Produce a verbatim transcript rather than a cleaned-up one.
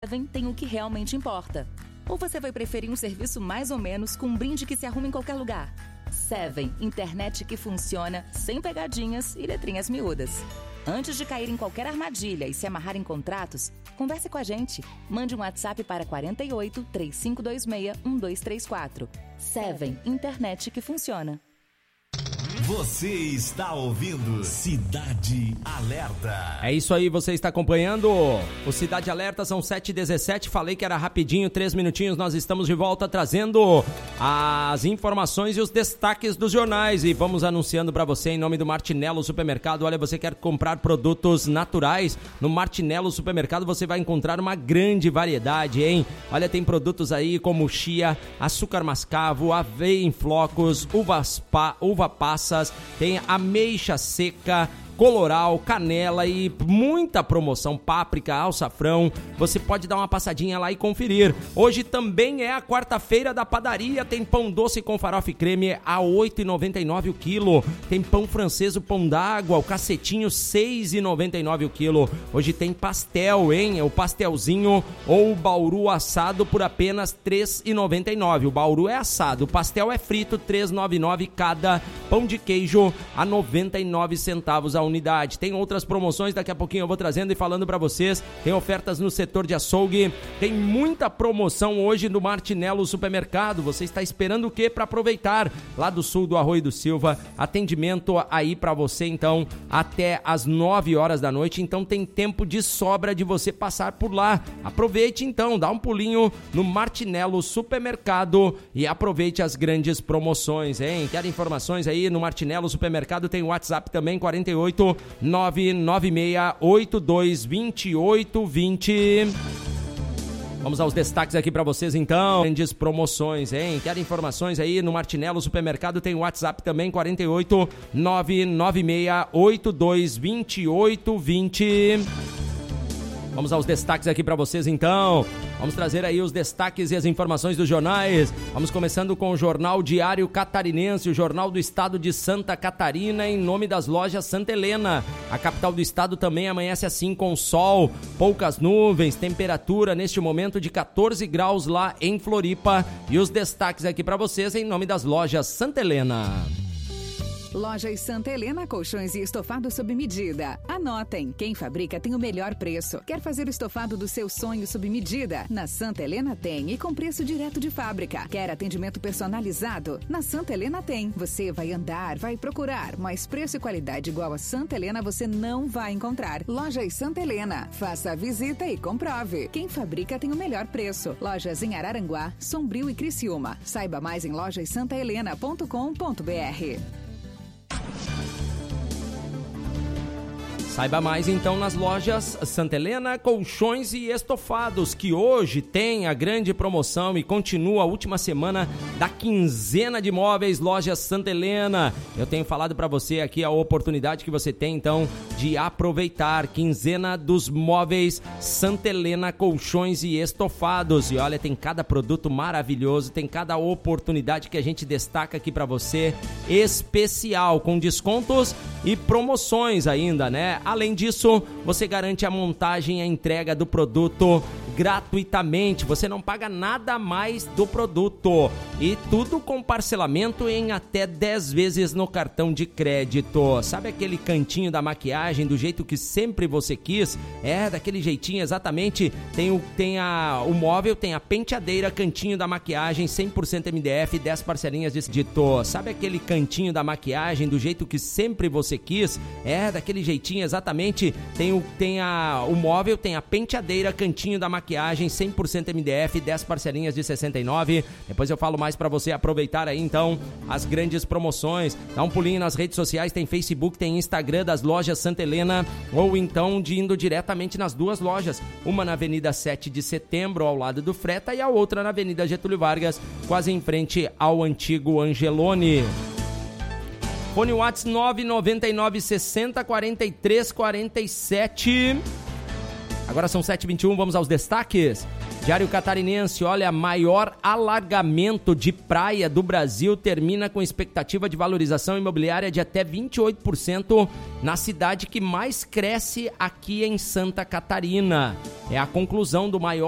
tem o que realmente importa. Ou você vai preferir um serviço mais ou menos com um brinde que se arruma em qualquer lugar? Seven, internet que funciona, sem pegadinhas e letrinhas miúdas. Antes de cair em qualquer armadilha e se amarrar em contratos, converse com a gente. Mande um WhatsApp para quarenta e oito, três cinco dois seis, um dois três quatro. Seven, internet que funciona. Você está ouvindo Cidade Alerta. É isso aí, você está acompanhando o Cidade Alerta, são sete e dezessete, falei que era rapidinho, três minutinhos, nós estamos de volta trazendo as informações e os destaques dos jornais e vamos anunciando para você em nome do Martinello Supermercado. Olha, você quer comprar produtos naturais? No Martinello Supermercado você vai encontrar uma grande variedade, hein? Olha, tem produtos aí como chia, açúcar mascavo, aveia em flocos, uvas pa, uva passa, tem ameixa seca, coloral, canela e muita promoção, páprica, alçafrão. Você pode dar uma passadinha lá e conferir. Hoje também é a quarta-feira da padaria, tem pão doce com farofa e creme a oito reais e noventa e nove centavos o quilo. Tem pão francês, o pão d'água, o cacetinho, seis reais e noventa e nove centavos o quilo. Hoje tem pastel, hein? O pastelzinho ou o bauru assado por apenas três reais e noventa e nove centavos. O bauru é assado, o pastel é frito, três reais e noventa e nove centavos cada. Pão de queijo a noventa e nove centavos a unidade. Tem outras promoções, daqui a pouquinho eu vou trazendo e falando para vocês. Tem ofertas no setor de açougue, tem muita promoção hoje no Martinello Supermercado. Você está esperando o quê para aproveitar? Lá do sul do Arroio do Silva, atendimento aí para você então até as nove horas da noite, então tem tempo de sobra de você passar por lá. Aproveite então, dá um pulinho no Martinello Supermercado e aproveite as grandes promoções, hein? Quer informações aí no Martinello Supermercado? Tem o WhatsApp também, quarenta e oito, nove nove seis, oito dois dois oito dois zero. Vamos aos destaques aqui para vocês então. Grandes promoções, hein? Quer informações aí no Martinello Supermercado? Tem o WhatsApp também, quarenta e oito, nove nove seis, oito dois dois oito dois zero. Vamos aos destaques aqui para vocês então. Vamos trazer aí os destaques e as informações dos jornais. Vamos começando com o Jornal Diário Catarinense, o Jornal do Estado de Santa Catarina, em nome das lojas Santa Helena. A capital do estado também amanhece assim com sol, poucas nuvens, temperatura neste momento de catorze graus lá em Floripa. E os destaques aqui para vocês em nome das lojas Santa Helena. Lojas Santa Helena, colchões e estofados sob medida. Anotem, quem fabrica tem o melhor preço. Quer fazer o estofado do seu sonho sob medida? Na Santa Helena tem e com preço direto de fábrica. Quer atendimento personalizado? Na Santa Helena tem. Você vai andar, vai procurar, mas preço e qualidade igual a Santa Helena você não vai encontrar. Lojas Santa Helena, faça a visita e comprove. Quem fabrica tem o melhor preço. Lojas em Araranguá, Sombrio e Criciúma. Saiba mais em lojas santa helena ponto com ponto b r. Saiba mais então nas lojas Santa Helena, colchões e estofados, que hoje tem a grande promoção e continua a última semana da quinzena de móveis Lojas Santa Helena. Eu tenho falado para você aqui a oportunidade que você tem então de aproveitar quinzena dos móveis Santa Helena, colchões e estofados. E olha, tem cada produto maravilhoso, tem cada oportunidade que a gente destaca aqui para você, especial, com descontos e promoções ainda, né? Além disso, você garante a montagem e a entrega do produto gratuitamente. Você não paga nada a mais do produto. E tudo com parcelamento em até dez vezes no cartão de crédito. Sabe aquele cantinho da maquiagem do jeito que sempre você quis? É, daquele jeitinho exatamente. Tem o, tem a, o móvel, tem a penteadeira, cantinho da maquiagem, cem por cento M D F, dez parcelinhas de dito. Sabe aquele cantinho da maquiagem do jeito que sempre você quis? É, daquele jeitinho exatamente. Tem o, tem a, o móvel, tem a penteadeira, cantinho da maquiagem, cem por cento M D F, dez parcelinhas de sessenta e nove. Depois eu falo mais para você aproveitar aí então as grandes promoções. Dá um pulinho nas redes sociais, tem Facebook, tem Instagram das lojas Santa Helena, ou então de indo diretamente nas duas lojas, uma na Avenida sete de Setembro ao lado do Freta e a outra na Avenida Getúlio Vargas, quase em frente ao antigo Angelone. Fone WhatsApp nove nove nove, sessenta, quarenta e três, quarenta e sete. Agora são sete e vinte e um, vamos aos destaques. Diário Catarinense, olha, maior alargamento de praia do Brasil termina com expectativa de valorização imobiliária de até vinte e oito por cento na cidade que mais cresce aqui em Santa Catarina. É a conclusão do maior